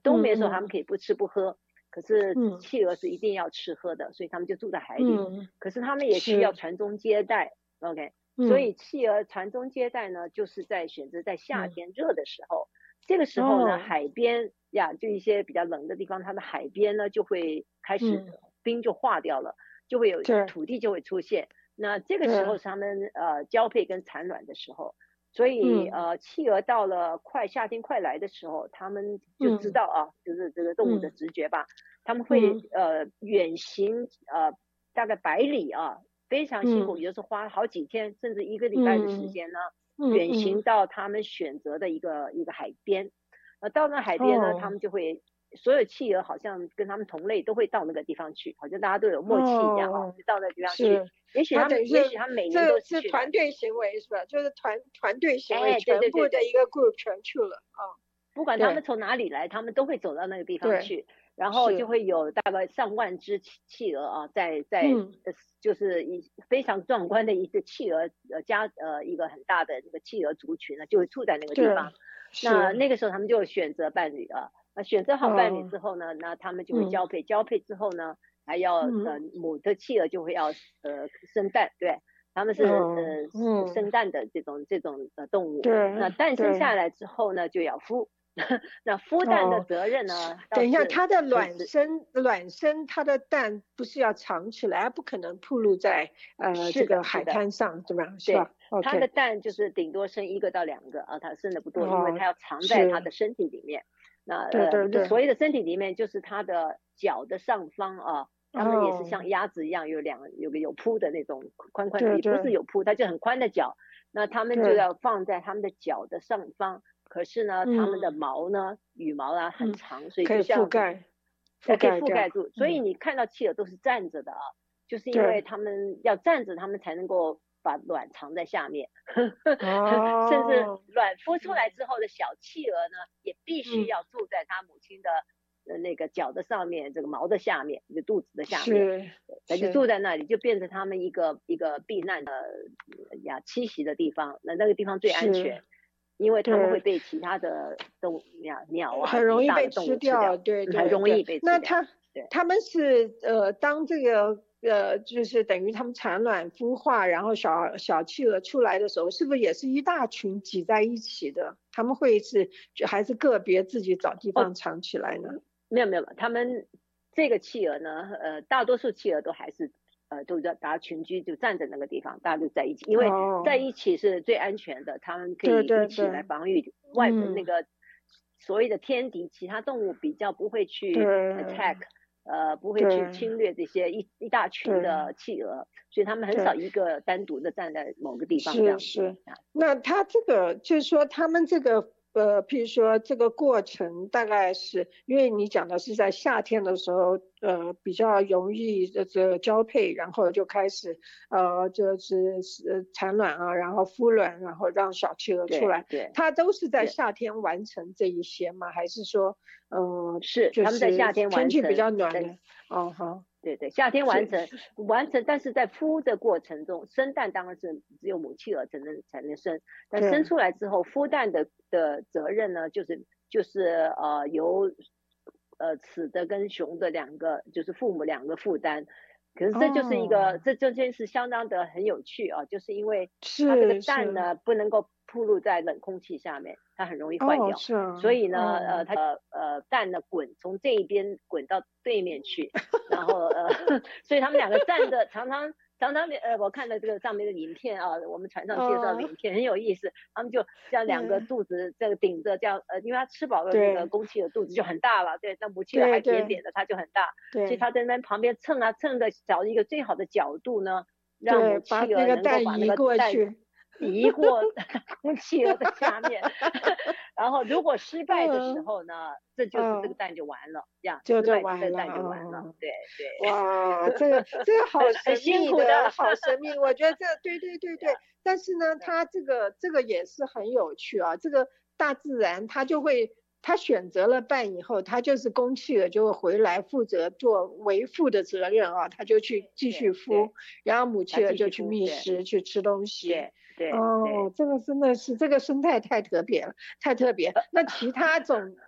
冬眠的时候他们可以不吃不喝，可是企鹅是一定要吃喝的，所以他们就住在海里。可是他们也需要传宗接代 ，OK，所以企鹅传宗接代呢，就是在选择在夏天热的时候，这个时候呢，海边呀，就一些比较冷的地方，它的海边呢就会开始冰就化掉了，就会有土地就会出现。那这个时候是他们交配跟产卵的时候，所以企鹅到了夏天快来的时候，他们就知道啊，就是这个动物的直觉吧，他们会远行大概100里啊，非常辛苦，有时候花好几天甚至1个礼拜的时间呢，远行到他们选择的一个海边。到那海边呢，他们就会所有企鹅好像跟他们同类都会到那个地方去，好像大家都有默契一样啊，就到那个地方去。也许他们每年都是团队行为是吧？就是团队行为，全部的一个 group 全去了啊。 不管他们从哪里来，他们都会走到那个地方去，然后就会有大概上万只企鹅啊，在就是非常壮观的一个企鹅一个很大的那个企鹅族群呢，就会住在那个地方。那个时候他们就选择伴侣啊，那选择好伴侣之后呢，那他们就会交配，交配之后呢，还要母的企鹅就会要生蛋，对，他们是生蛋的这种动物。那蛋生下来之后呢，就要孵。那孵蛋的责任呢？ 等一下，它的卵生，它的蛋不是要藏起来，不可能暴露在这个海滩上，对吧？是吧？ 它的蛋就是顶多生1个到2个啊，它生的不多，因为它要藏在它的身体里面。那所谓的身体里面就是它的脚的上方啊，它们也是像鸭子一样有个有蹼的那种宽的，不是有蹼，它就很宽的脚。那它们就要放在它们的脚的上方。可是呢，它们的毛呢，羽毛啊很长，所以就像可以覆盖住。所以你看到企鹅都是站着的啊，就是因为它们要站着，它们才能够把卵藏在下面。甚至卵孵出来之后的小企鹅呢，也必须要住在它母亲的那个脚的上面，这个毛的下面，就肚子的下面，它就住在那里，就变成它们一个避难的栖息的地方。那个地方最安全。因为他们会被其他的动物鸟啊， 很容易被吃掉，对， 很容易被吃掉。 那他们是当这个就是等于他们产卵孵化，然后小企鹅出来的时候，是不是也是一大群挤在一起的？他们会还是个别自己找地方藏起来呢？ 没有，他们这个企鹅呢，大多数企鹅都还是都大家群居，就站在那个地方，大家就在一起，因为在一起是最安全的，他们可以一起来防御外面那个所谓的天敌，其他动物比较不会去 attack，不会去侵略这些一大群的企鹅，所以他们很少一个单独的站在某个地方这样子。 那他这个就是说他们这个譬如说这个过程大概是因为你讲的是在夏天的时候比较容易交配，然后就开始就是产卵啊，然后孵卵，然后让小企鹅出来。 对， 它都是在夏天完成这一些吗？还是说是他们在夏天完成， 天气比较暖的好。 对，夏天完成，但是在孵的过程中，生蛋当然是只有母企鹅才能生，但生出来之后，孵蛋的责任呢，就是由雌的跟雄的2个，就是父母2个负担。可是这就是一个，这件事相当的很有趣啊，就是因为它这个蛋呢不能够暴露在冷空气下面，它很容易坏掉，所以呢它蛋呢从这一边滚到对面去，然后所以他们2个站着，常常我看了这个上面的影片啊，我们船上介绍的影片很有意思，他们就这样2个肚子这个顶着这样因为它吃饱了那个公企鹅肚子就很大了，对，那母企鹅还扁扁的，它就很大，所以它在那旁边蹭的找一个最好的角度呢，让母企鹅能够把那个蛋移过公企鹅的下面，然后如果失败的时候呢，这就是这个蛋就完了，这样就完了，蛋就完了，对。 哇，这个好神秘的，好神秘，我觉得对，但是呢，它这个也是很有趣啊，这个大自然它就会。他选择了伴以后，他就是公企鹅就会回来负责做为父的责任啊，他就去继续孵，然后母企鹅就去觅食去吃东西。 对， 这个真的是这个生态太特别了，太特别。那其他种